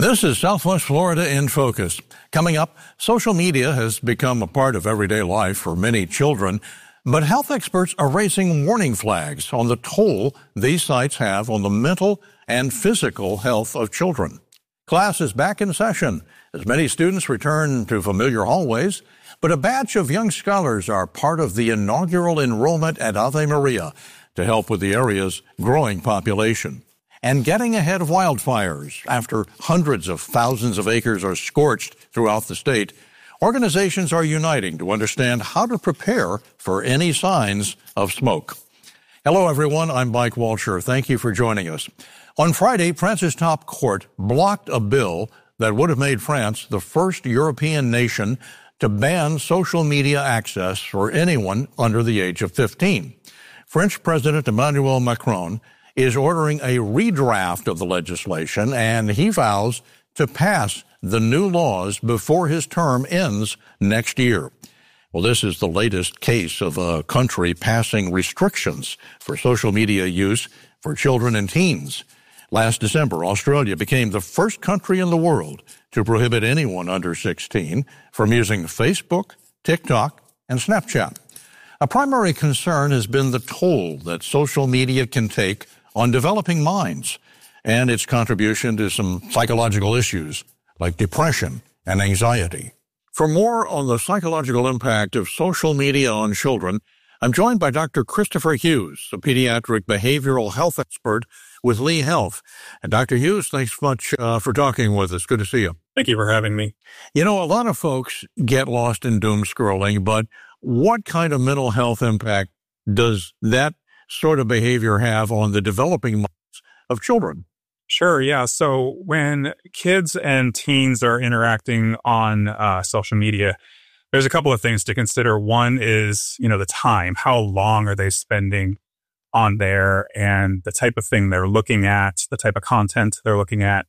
This is Southwest Florida in Focus. Coming up, social media has become a part of everyday life for many children, but health experts are raising warning flags on the toll these sites have on the mental and physical health of children. Class is back in session as many students return to familiar hallways, but a batch of young scholars are part of the inaugural enrollment at Ave Maria to help with the area's growing population. And getting ahead of wildfires after hundreds of thousands of acres are scorched throughout the state, organizations are uniting to understand how to prepare for any signs of smoke. Hello, everyone. I'm Mike Walsher. Thank you for joining us. On Friday, France's top court blocked a bill that would have made France the first European nation to ban social media access for anyone under the age of 15. French President Emmanuel Macron is ordering a redraft of the legislation, and he vows to pass the new laws before his term ends next year. Well, this is the latest case of a country passing restrictions for social media use for children and teens. Last December, Australia became the first country in the world to prohibit anyone under 16 from using Facebook, TikTok, and Snapchat. A primary concern has been the toll that social media can take on developing minds and its contribution to some psychological issues like depression and anxiety. For more on the psychological impact of social media on children, I'm joined by Dr. Christopher Hughes, a pediatric behavioral health expert with Lee Health. And Dr. Hughes, thanks much for talking with us. Good to see you. Thank you for having me. You know, a lot of folks get lost in doom scrolling, but what kind of mental health impact does that sort of behavior have on the developing minds of children? Sure, yeah. So when kids and teens are interacting on social media, there's a couple of things to consider. One is, the time. How long are they spending on there, and the type of thing they're looking at, the type of content they're looking at,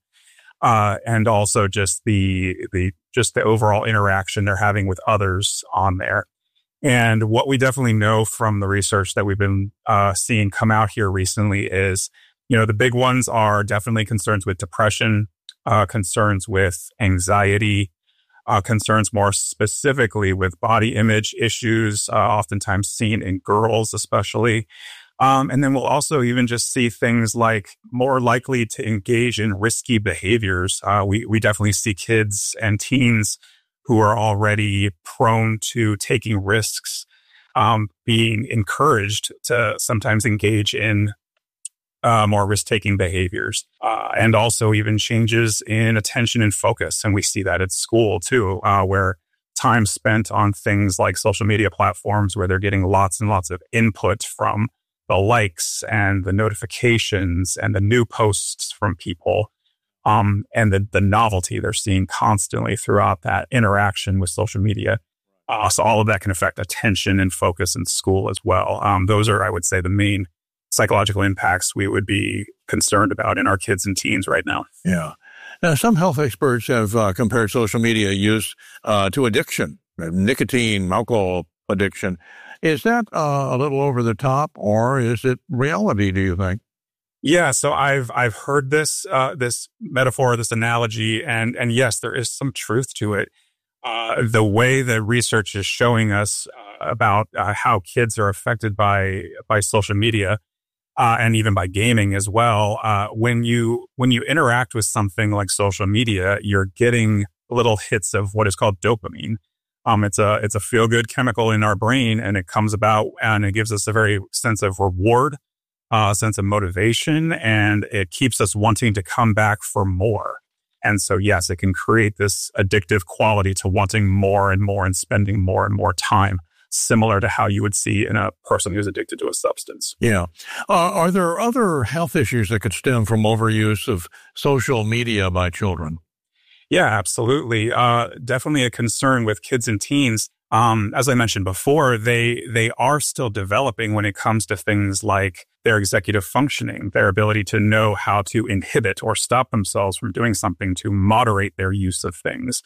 and also just the overall interaction they're having with others on there. And what we definitely know from the research that we've been seeing come out here recently is, the big ones are definitely concerns with depression, concerns with anxiety, concerns more specifically with body image issues, oftentimes seen in girls especially. And then we'll also even just see things like more likely to engage in risky behaviors. We definitely see kids and teens who are already prone to taking risks, being encouraged to sometimes engage in more risk-taking behaviors, and also even changes in attention and focus. And we see that at school too, where time spent on things like social media platforms where they're getting lots and lots of input from the likes and the notifications and the new posts from people, and the novelty they're seeing constantly throughout that interaction with social media. So all of that can affect attention and focus in school as well. Those are, I would say, the main psychological impacts we would be concerned about in our kids and teens right now. Yeah. Now, some health experts have compared social media use to addiction, nicotine, alcohol addiction. Is that a little over the top, or is it reality, do you think? Yeah, so I've heard this metaphor, this analogy, and yes, there is some truth to it. The way the research is showing us about how kids are affected by social media, and even by gaming as well. When you interact with something like social media, you're getting little hits of what is called dopamine. It's a feel-good chemical in our brain, and it comes about and it gives us a very sense of reward, sense of motivation, and it keeps us wanting to come back for more. And so, yes, it can create this addictive quality to wanting more and more and spending more and more time, similar to how you would see in a person who's addicted to a substance. Yeah. Are there other health issues that could stem from overuse of social media by children? Yeah, absolutely. Definitely a concern with kids and teens. As I mentioned before, they are still developing when it comes to things like their executive functioning, their ability to know how to inhibit or stop themselves from doing something, to moderate their use of things.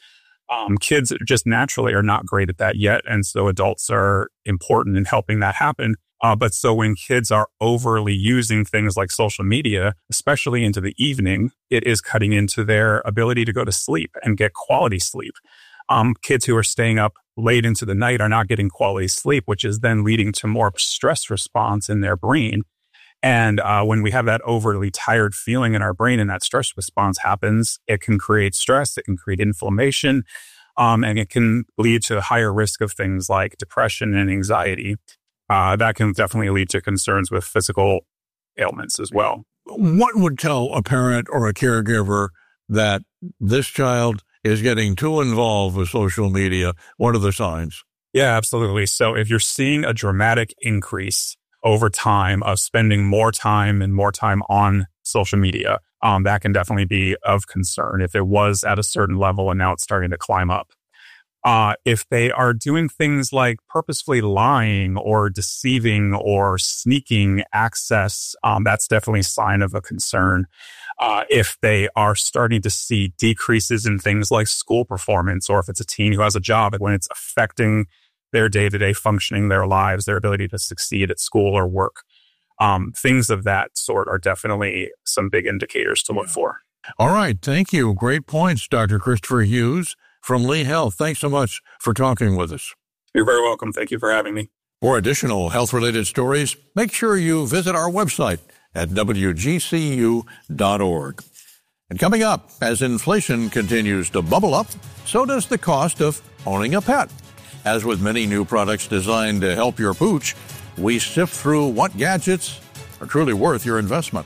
Kids just naturally are not great at that yet. And so adults are important in helping that happen. But so when kids are overly using things like social media, especially into the evening, it is cutting into their ability to go to sleep and get quality sleep. Kids who are staying up late into the night are not getting quality sleep, which is then leading to more stress response in their brain. And when we have that overly tired feeling in our brain and that stress response happens, it can create stress, it can create inflammation, and it can lead to a higher risk of things like depression and anxiety. That can definitely lead to concerns with physical ailments as well. What would tell a parent or a caregiver that this child is getting too involved with social media? What are the signs? Yeah, absolutely. So if you're seeing a dramatic increase over time of spending more time on social media, that can definitely be of concern if it was at a certain level and now it's starting to climb up. If they are doing things like purposefully lying or deceiving or sneaking access, that's definitely a sign of a concern. If they are starting to see decreases in things like school performance, or if it's a teen who has a job, when it's affecting their day-to-day functioning, their lives, their ability to succeed at school or work, things of that sort are definitely some big indicators to look for. All right. Thank you. Great points, Dr. Christopher Hughes from Lee Health. Thanks so much for talking with us. You're very welcome. Thank you for having me. For additional health-related stories, make sure you visit our website at wgcu.org. And coming up, as inflation continues to bubble up, so does the cost of owning a pet. As with many new products designed to help your pooch, we sift through what gadgets are truly worth your investment.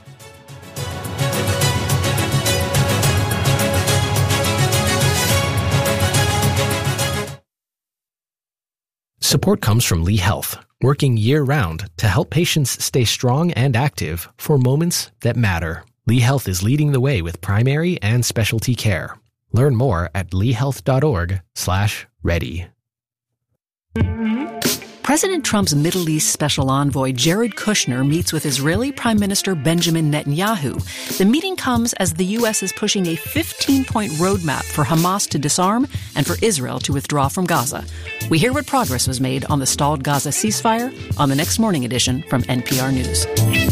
Support comes from Lee Health, working year-round to help patients stay strong and active for moments that matter. Lee Health is leading the way with primary and specialty care. Learn more at leehealth.org/ready. President Trump's Middle East special envoy Jared Kushner meets with Israeli Prime Minister Benjamin Netanyahu. The meeting comes as the U.S. is pushing a 15-point roadmap for Hamas to disarm and for Israel to withdraw from Gaza. We hear what progress was made on the stalled Gaza ceasefire on the Next Morning edition from NPR News.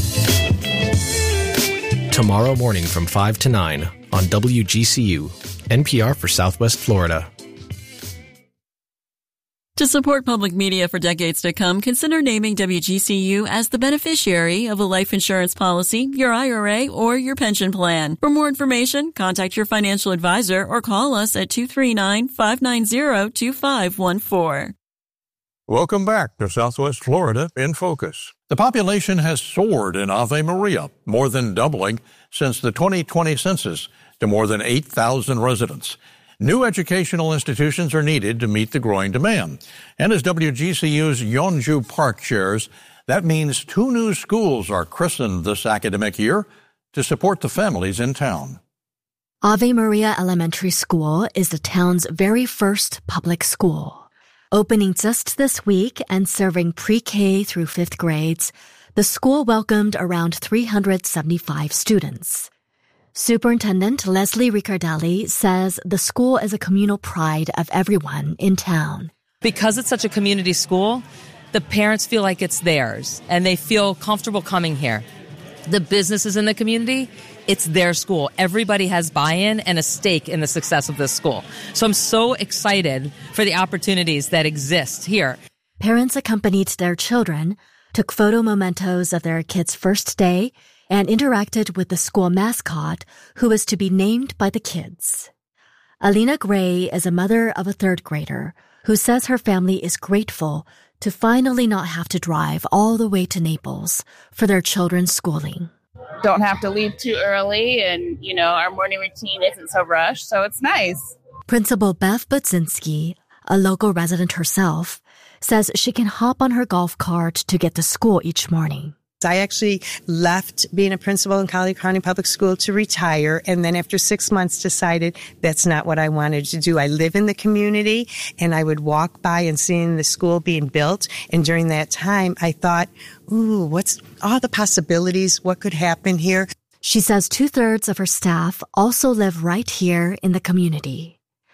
Tomorrow morning from 5 to 9 on WGCU, NPR for Southwest Florida. To support public media for decades to come, consider naming WGCU as the beneficiary of a life insurance policy, your IRA, or your pension plan. For more information, contact your financial advisor or call us at 239-590-2514. Welcome back to Southwest Florida in Focus. The population has soared in Ave Maria, more than doubling since the 2020 census to more than 8,000 residents. New educational institutions are needed to meet the growing demand. And as WGCU's Yeonju Park shares, that means 2 new schools are christened this academic year to support the families in town. Ave Maria Elementary School is the town's very first public school. Opening just this week and serving pre-K through 5th grades, the school welcomed around 375 students. Superintendent Leslie Riccardelli says the school is a communal pride of everyone in town. Because it's such a community school, the parents feel like it's theirs, and they feel comfortable coming here. The businesses in the community, it's their school. Everybody has buy-in and a stake in the success of this school. So I'm so excited for the opportunities that exist here. Parents accompanied their children, took photo mementos of their kids' first day, and interacted with the school mascot, who was to be named by the kids. Alina Gray is a mother of a 3rd grader who says her family is grateful to finally not have to drive all the way to Naples for their children's schooling. Don't have to leave too early, and, our morning routine isn't so rushed, so it's nice. Principal Beth Budzinski, a local resident herself, says she can hop on her golf cart to get to school each morning. I actually left being a principal in Collier County Public School to retire, and then after 6 months decided that's not what I wanted to do. I live in the community, and I would walk by and seeing the school being built, and during that time I thought, ooh, what's all the possibilities, what could happen here? She says 2/3 of her staff also live right here in the community.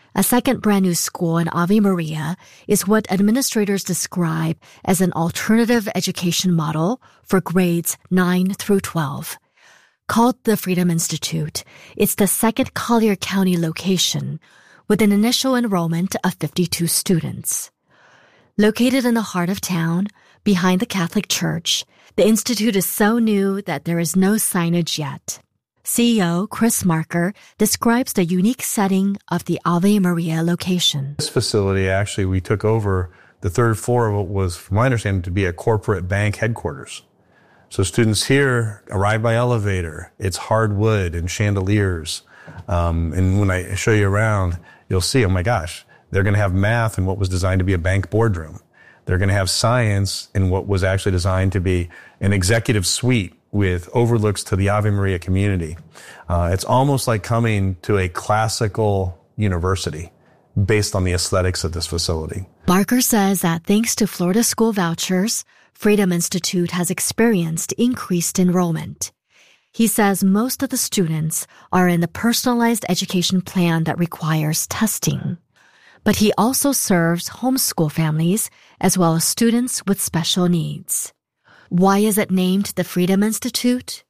A second brand new school in Ave Maria is what administrators describe as an alternative education model for grades 9 through 12. Called the Freedom Institute, it's the second Collier County location with an initial enrollment of 52 students. Located in the heart of town, behind the Catholic Church, the institute is so new that there is no signage yet. CEO Chris Marker describes the unique setting of the Ave Maria location. This facility, actually, we took over the third floor of what was, from my understanding, to be a corporate bank headquarters. So students here arrive by elevator. It's hardwood and chandeliers. And when I show you around, you'll see, oh my gosh, they're going to have math in what was designed to be a bank boardroom. They're going to have science in what was actually designed to be an executive suite with overlooks to the Ave Maria community. It's almost like coming to a classical university based on the aesthetics of this facility. Barker says that thanks to Florida school vouchers, Freedom Institute has experienced increased enrollment. He says most of the students are in the personalized education plan that requires testing. But he also serves homeschool families as well as students with special needs. Why is it named the Freedom Institute?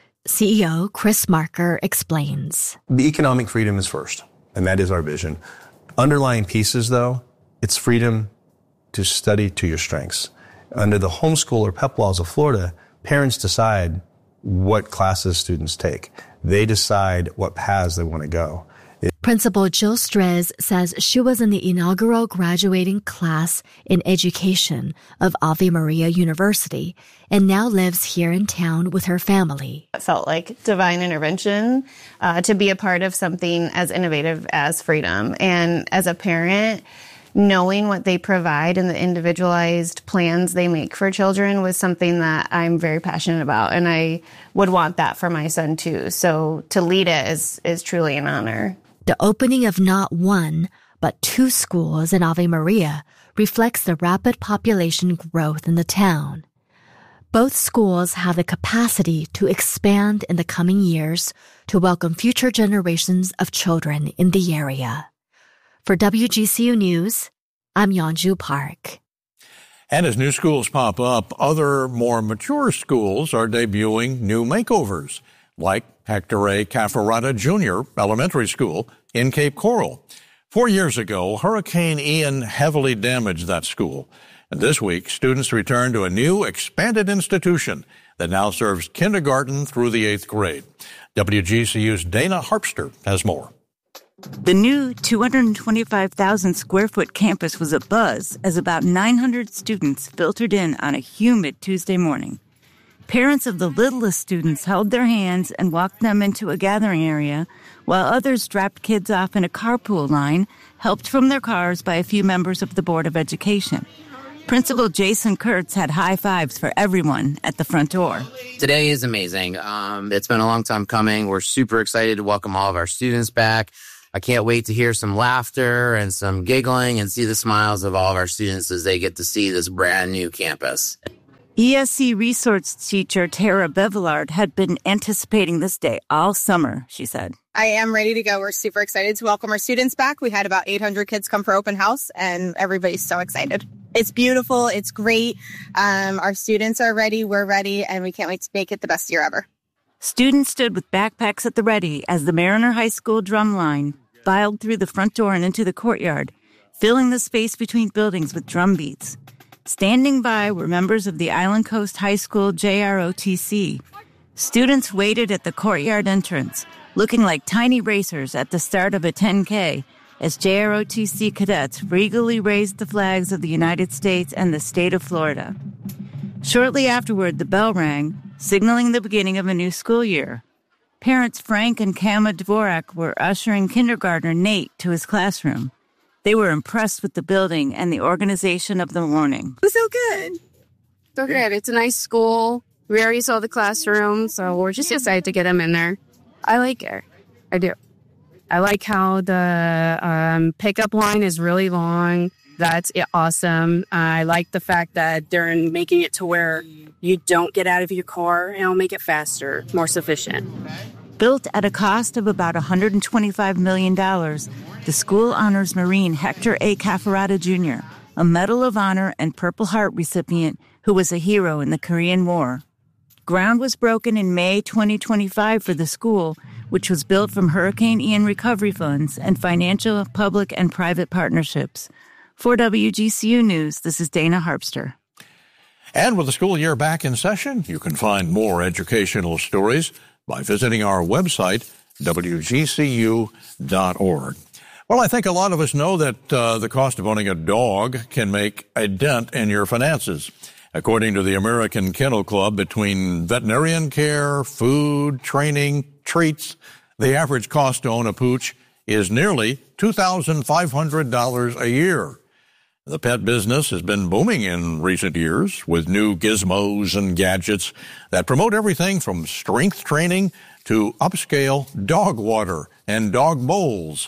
CEO Chris Marker explains. The economic freedom is first, and that is our vision. Underlying pieces, though, it's freedom to study to your strengths. Under the homeschool or PEP laws of Florida, parents decide what classes students take. They decide what paths they want to go. Principal Jill Strez says she was in the inaugural graduating class in education of Ave Maria University and now lives here in town with her family. It felt like divine intervention to be a part of something as innovative as Freedom. And as a parent, knowing what they provide and the individualized plans they make for children was something that I'm very passionate about. And I would want that for my son, too. So to lead it is truly an honor. The opening of not one, but 2 schools in Ave Maria reflects the rapid population growth in the town. Both schools have the capacity to expand in the coming years to welcome future generations of children in the area. For WGCU News, I'm Yeonju Park. And as new schools pop up, other more mature schools are debuting new makeovers, like Hector A. Cafferata Jr. Elementary School in Cape Coral. 4 years ago, Hurricane Ian heavily damaged that school. And this week, students return to a new expanded institution that now serves kindergarten through the 8th grade. WGCU's Dana Harpster has more. The new 225,000 square foot campus was abuzz as about 900 students filtered in on a humid Tuesday morning. Parents of the littlest students held their hands and walked them into a gathering area, while others dropped kids off in a carpool line, helped from their cars by a few members of the Board of Education. Principal Jason Kurtz had high fives for everyone at the front door. Today is amazing. It's been a long time coming. We're super excited to welcome all of our students back. I can't wait to hear some laughter and some giggling and see the smiles of all of our students as they get to see this brand new campus. ESC resource teacher Tara Bevillard had been anticipating this day all summer, she said. I am ready to go. We're super excited to welcome our students back. We had about 800 kids come for open house, and everybody's so excited. It's beautiful. It's great. Our students are ready. We're ready, and we can't wait to make it the best year ever. Students stood with backpacks at the ready as the Mariner High School drum line filed through the front door and into the courtyard, filling the space between buildings with drum beats. Standing by were members of the Island Coast High School JROTC. Students waited at the courtyard entrance, looking like tiny racers at the start of a 10K, as JROTC cadets regally raised the flags of the United States and the state of Florida. Shortly afterward, the bell rang, signaling the beginning of a new school year. Parents Frank and Kama Dvorak were ushering kindergartner Nate to his classroom. They were impressed with the building and the organization of the morning. It was so good. So good. It's a nice school. We already saw the classroom, so we're just excited to get them in there. I like it. I do. I like how the pickup line is really long. That's awesome. I like the fact that they're making it to where you don't get out of your car, and it'll make it faster, more sufficient. Built at a cost of about $125 million, the school honors Marine Hector A. Cafferata Jr., a Medal of Honor and Purple Heart recipient who was a hero in the Korean War. Ground was broken in May 2025 for the school, which was built from Hurricane Ian recovery funds and financial public and private partnerships. For WGCU News, this is Dana Harpster. And with the school year back in session, you can find more educational stories by visiting our website, wgcu.org. Well, I think a lot of us know that the cost of owning a dog can make a dent in your finances. According to the American Kennel Club, between veterinarian care, food, training, treats, the average cost to own a pooch is nearly $2,500 a year. The pet business has been booming in recent years with new gizmos and gadgets that promote everything from strength training to upscale dog water and dog bowls.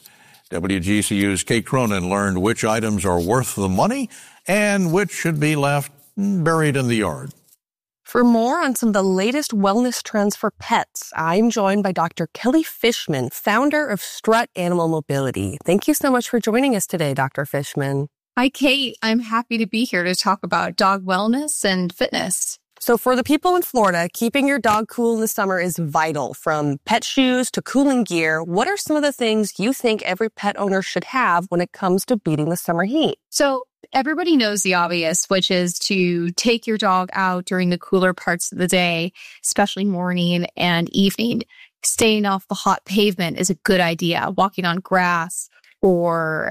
WGCU's Kate Cronin learned which items are worth the money and which should be left buried in the yard. For more on some of the latest wellness trends for pets, I'm joined by Dr. Kelly Fishman, founder of Strut Animal Mobility. Thank you so much for joining us today, Dr. Fishman. Hi, Kate. I'm happy to be here to talk about dog wellness and fitness. So for the people in Florida, keeping your dog cool in the summer is vital. From pet shoes to cooling gear, what are some of the things you think every pet owner should have when it comes to beating the summer heat? So everybody knows the obvious, which is to take your dog out during the cooler parts of the day, especially morning and evening. Staying off the hot pavement is a good idea. Walking on grass or,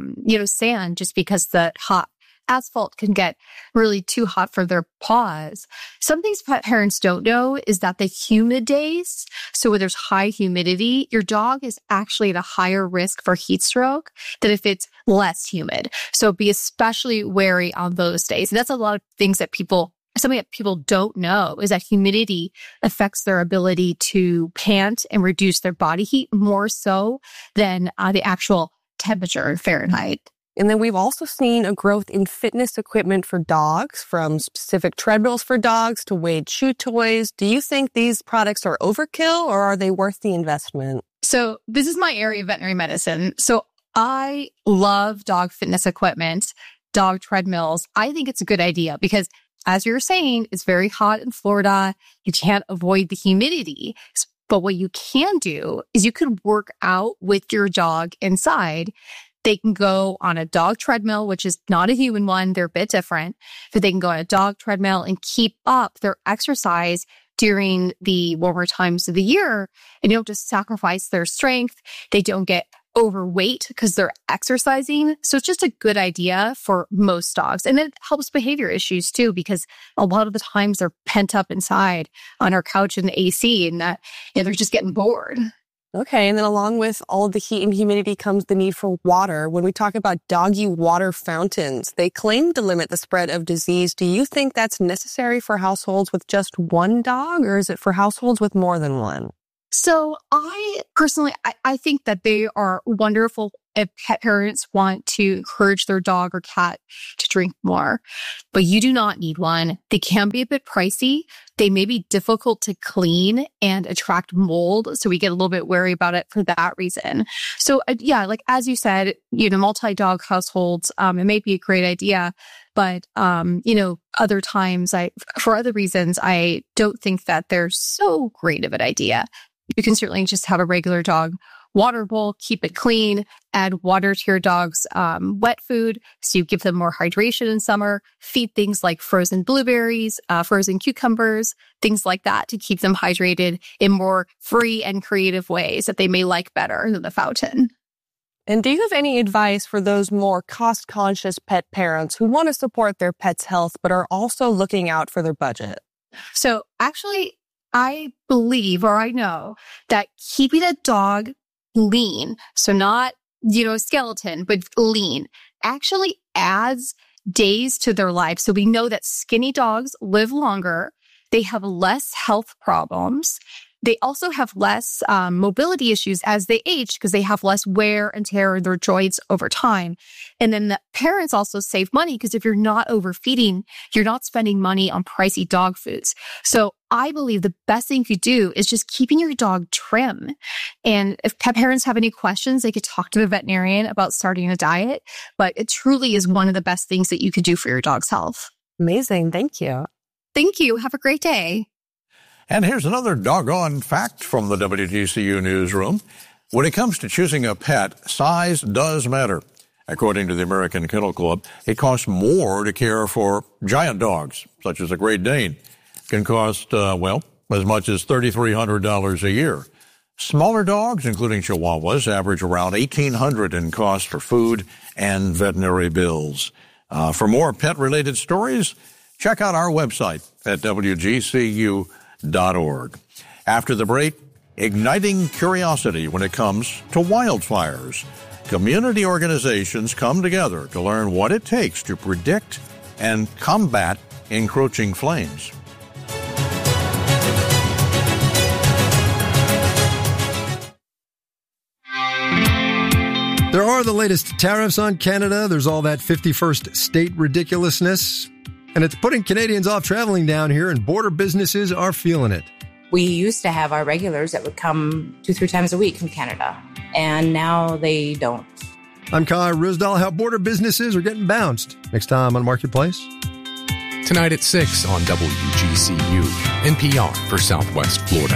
sand, just because the hot asphalt can get really too hot for their paws. Some things pet parents don't know is that the humid days, so when there's high humidity, your dog is actually at a higher risk for heat stroke than if it's less humid. So be especially wary on those days. And that's a lot of things that something that people don't know is that humidity affects their ability to pant and reduce their body heat more so than the actual temperature in Fahrenheit. And then we've also seen a growth in fitness equipment for dogs, from specific treadmills for dogs to weighted chew toys. Do you think these products are overkill or are they worth the investment? So this is my area of veterinary medicine. So I love dog fitness equipment, dog treadmills. I think it's a good idea because, as you're saying, it's very hot in Florida. You can't avoid the humidity. But what you can do is you can work out with your dog inside. They can go on a dog treadmill, which is not a human one. They're a bit different. But they can go on a dog treadmill and keep up their exercise during the warmer times of the year. And you don't just sacrifice their strength. They don't get overweight because they're exercising. So it's just a good idea for most dogs. And it helps behavior issues too, because a lot of the times they're pent up inside on our couch in the AC and they're just getting bored. Okay, and then along with all of the heat and humidity comes the need for water. When we talk about doggy water fountains, they claim to limit the spread of disease. Do you think that's necessary for households with just one dog, or is it for households with more than one? So I personally think that they are wonderful if pet parents want to encourage their dog or cat to drink more, but you do not need one. They can be a bit pricey. They may be difficult to clean and attract mold. So we get a little bit wary about it for that reason. So like as you said, multi-dog households, it may be a great idea, but, other times for other reasons, I don't think that they're so great of an idea. You can certainly just have a regular dog water bowl, keep it clean, add water to your dog's wet food so you give them more hydration in summer, feed things like frozen blueberries, frozen cucumbers, things like that to keep them hydrated in more free and creative ways that they may like better than the fountain. And do you have any advice for those more cost-conscious pet parents who want to support their pet's health but are also looking out for their budget? So actually, I believe, or I know, that keeping a dog lean, so not, skeleton, but lean, actually adds days to their life. So we know that skinny dogs live longer, they have less health problems, They also have less mobility issues as they age because they have less wear and tear in their joints over time. And then the parents also save money because if you're not overfeeding, you're not spending money on pricey dog foods. So I believe the best thing you could do is just keeping your dog trim. And if pet parents have any questions, they could talk to the veterinarian about starting a diet. But it truly is one of the best things that you could do for your dog's health. Amazing. Thank you. Thank you. Have a great day. And here's another doggone fact from the WGCU newsroom. When it comes to choosing a pet, size does matter. According to the American Kennel Club, it costs more to care for giant dogs, such as a Great Dane. It can cost, as much as $3,300 a year. Smaller dogs, including Chihuahuas, average around $1,800 in cost for food and veterinary bills. For more pet-related stories, check out our website at WGCU.org. After the break, igniting curiosity when it comes to wildfires. Community organizations come together to learn what it takes to predict and combat encroaching flames. There are the latest tariffs on Canada. There's all that 51st state ridiculousness. And it's putting Canadians off traveling down here, and border businesses are feeling it. We used to have our regulars that would come 2-3 times a week from Canada, and now they don't. I'm Kai Risdall. How border businesses are getting bounced. Next time on Marketplace. Tonight at 6 on WGCU, NPR for Southwest Florida.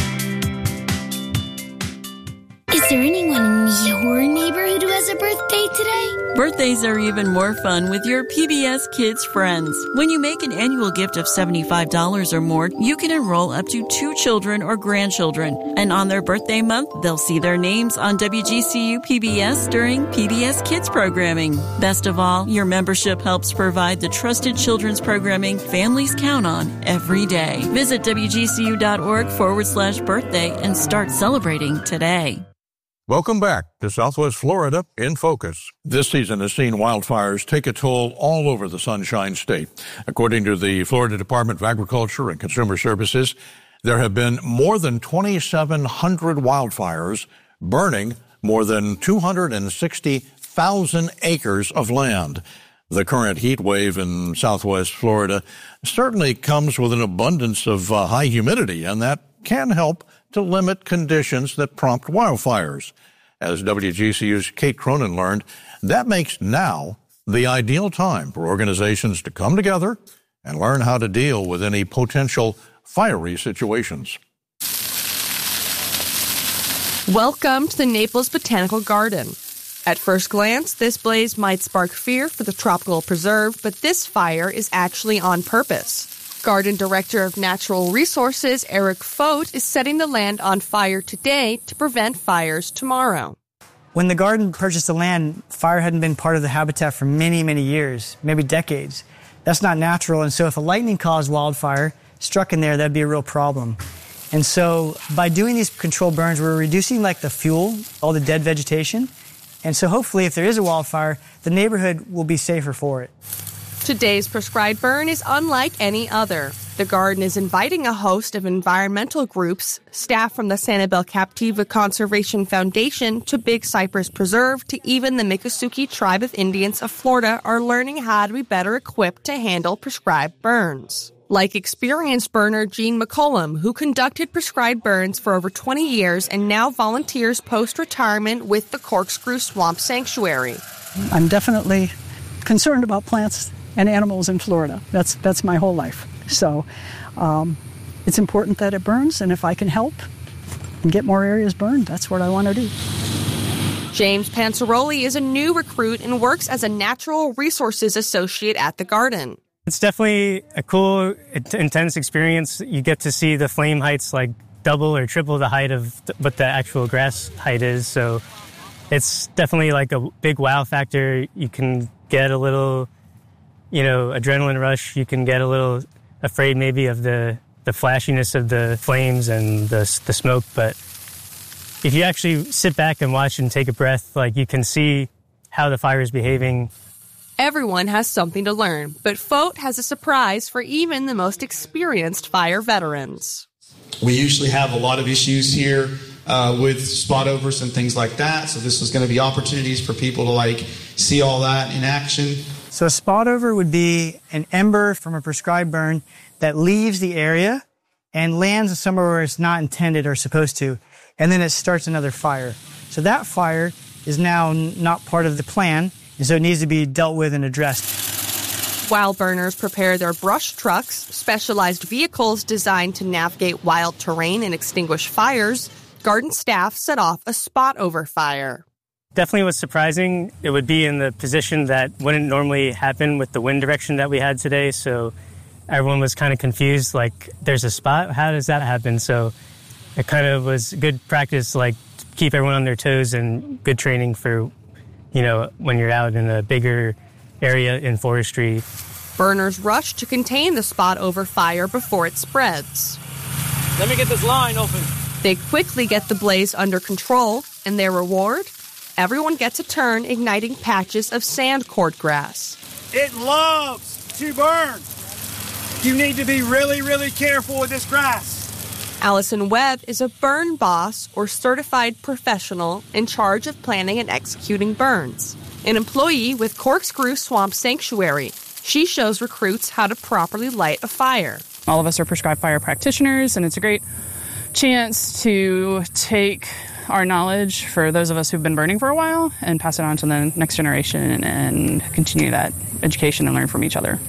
Is there anyone in your neighborhood who has a birthday today? Birthdays are even more fun with your PBS Kids friends. When you make an annual gift of $75 or more, you can enroll up to 2 children or grandchildren. And on their birthday month, they'll see their names on WGCU PBS during PBS Kids programming. Best of all, your membership helps provide the trusted children's programming families count on every day. Visit WGCU.org/birthday and start celebrating today. Welcome back to Southwest Florida in Focus. This season has seen wildfires take a toll all over the Sunshine State. According to the Florida Department of Agriculture and Consumer Services, there have been more than 2,700 wildfires burning more than 260,000 acres of land. The current heat wave in Southwest Florida certainly comes with an abundance of high humidity, and that can help to limit conditions that prompt wildfires. As WGCU's Kate Cronin learned, that makes now the ideal time for organizations to come together and learn how to deal with any potential fiery situations. Welcome to the Naples Botanical Garden. At first glance, this blaze might spark fear for the tropical preserve, but this fire is actually on purpose. Garden Director of Natural Resources Eric Fote is setting the land on fire today to prevent fires tomorrow. When the garden purchased the land, fire hadn't been part of the habitat for many, many years, maybe decades. That's not natural, and so if a lightning-caused wildfire struck in there, that'd be a real problem. And so by doing these controlled burns, we're reducing like the fuel, all the dead vegetation, and so hopefully if there is a wildfire, the neighborhood will be safer for it. Today's prescribed burn is unlike any other. The garden is inviting a host of environmental groups, staff from the Sanibel Captiva Conservation Foundation to Big Cypress Preserve to even the Miccosukee Tribe of Indians of Florida are learning how to be better equipped to handle prescribed burns. Like experienced burner Gene McCollum, who conducted prescribed burns for over 20 years and now volunteers post-retirement with the Corkscrew Swamp Sanctuary. I'm definitely concerned about plants and animals in Florida. That's my whole life. So it's important that it burns, and if I can help and get more areas burned, that's what I want to do. James Pansaroli is a new recruit and works as a natural resources associate at the garden. It's definitely a cool, intense experience. You get to see the flame heights like double or triple the height of what the actual grass height is. So it's definitely like a big wow factor. You can get a little, adrenaline rush. You can get a little afraid maybe of the flashiness of the flames and the smoke. But if you actually sit back and watch and take a breath, you can see how the fire is behaving. Everyone has something to learn, but Fote has a surprise for even the most experienced fire veterans. We usually have a lot of issues here with spot overs and things like that. So this was going to be opportunities for people to see all that in action. So a spot over would be an ember from a prescribed burn that leaves the area and lands somewhere where it's not intended or supposed to, and then it starts another fire. So that fire is now not part of the plan, and so it needs to be dealt with and addressed. While burners prepare their brush trucks, specialized vehicles designed to navigate wild terrain and extinguish fires, garden staff set off a spot over fire. Definitely was surprising. It would be in the position that wouldn't normally happen with the wind direction that we had today, so everyone was kind of confused, there's a spot? How does that happen? So it kind of was good practice, to keep everyone on their toes and good training for, when you're out in a bigger area in forestry. Burners rush to contain the spot over fire before it spreads. Let me get this line open. They quickly get the blaze under control, and their reward? Everyone gets a turn igniting patches of sand cordgrass. It loves to burn. You need to be really, really careful with this grass. Allison Webb is a burn boss or certified professional in charge of planning and executing burns. An employee with Corkscrew Swamp Sanctuary. She shows recruits how to properly light a fire. All of us are prescribed fire practitioners, and it's a great chance to take our knowledge for those of us who've been burning for a while and pass it on to the next generation and continue that education and learn from each other.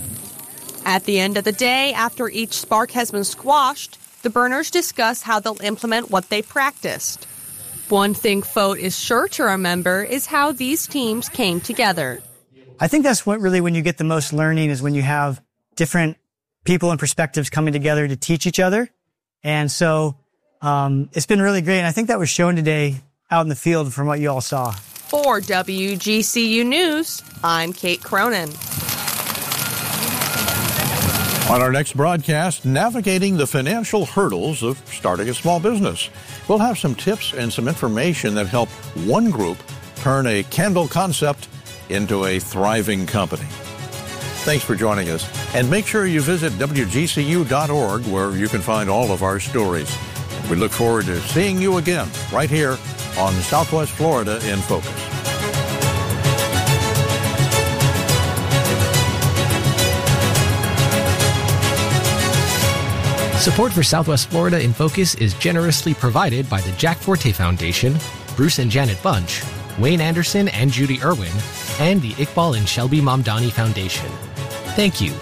At the end of the day, after each spark has been squashed, the burners discuss how they'll implement what they practiced. One thing FOTE is sure to remember is how these teams came together. I think that's when you get the most learning, is when you have different people and perspectives coming together to teach each other. And so it's been really great. And I think that was shown today out in the field from what you all saw. For WGCU News, I'm Kate Cronin. On our next broadcast, navigating the financial hurdles of starting a small business. We'll have some tips and some information that help one group turn a candle concept into a thriving company. Thanks for joining us, and make sure you visit WGCU.org, where you can find all of our stories. We look forward to seeing you again right here on Southwest Florida in Focus. Support for Southwest Florida in Focus is generously provided by the Jack Forte Foundation, Bruce and Janet Bunch, Wayne Anderson and Judy Irwin, and the Iqbal and Shelby Mamdani Foundation. Thank you.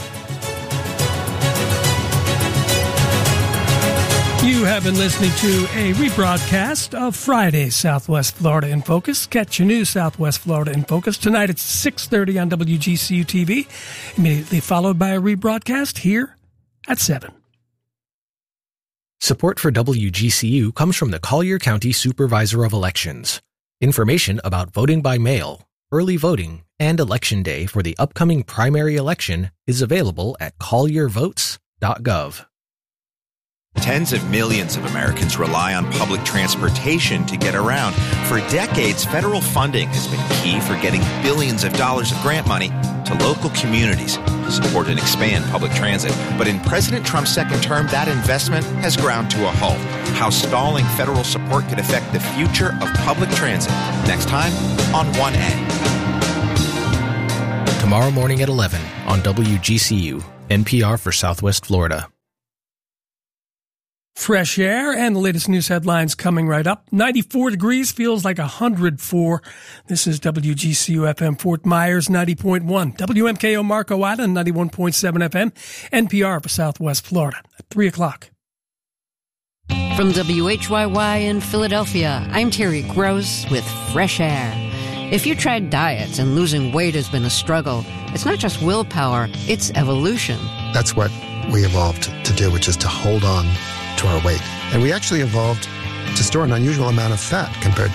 You have been listening to a rebroadcast of Friday's Southwest Florida in Focus. Catch your new Southwest Florida in Focus tonight at 6:30 on WGCU TV, immediately followed by a rebroadcast here at 7. Support for WGCU comes from the Collier County Supervisor of Elections. Information about voting by mail, early voting, and Election Day for the upcoming primary election is available at colliervotes.gov. Tens of millions of Americans rely on public transportation to get around. For decades, federal funding has been key for getting billions of dollars of grant money to local communities to support and expand public transit. But in President Trump's second term, that investment has ground to a halt. How stalling federal support could affect the future of public transit. Next time on 1A. Tomorrow morning at 11 on WGCU, NPR for Southwest Florida. Fresh air and the latest news headlines coming right up. 94 degrees, feels like 104. This is WGCU FM Fort Myers 90.1. WMKO Marco Island 91.7 FM. NPR for Southwest Florida at 3 o'clock. From WHYY in Philadelphia, I'm Terry Gross with Fresh Air. If you tried diets and losing weight has been a struggle, it's not just willpower, it's evolution. That's what we evolved to do, which is to hold on to our weight. And we actually evolved to store an unusual amount of fat compared